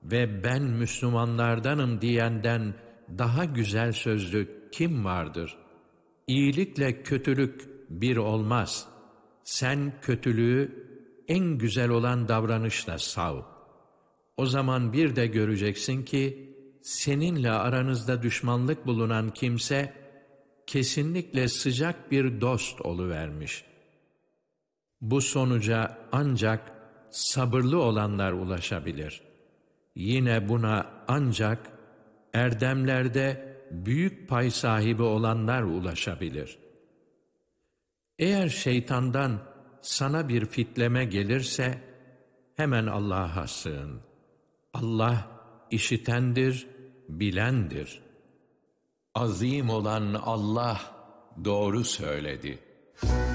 ve ben Müslümanlardanım diyenden daha güzel sözlü kim vardır? İyilikle kötülük bir olmaz. Sen kötülüğü en güzel olan davranışla sav. O zaman bir de göreceksin ki seninle aranızda düşmanlık bulunan kimse kesinlikle sıcak bir dost oluvermiş. Bu sonuca ancak sabırlı olanlar ulaşabilir. Yine buna ancak erdemlerde büyük pay sahibi olanlar ulaşabilir. Eğer şeytandan sana bir fitleme gelirse hemen Allah'a sığın. Allah işitendir, bilendir. Azim olan Allah doğru söyledi.